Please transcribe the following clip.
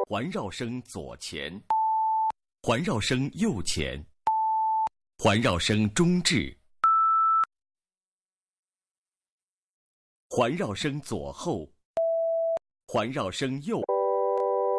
环绕声左前，环绕声右前，环绕声中置，环绕声左后，环绕声右。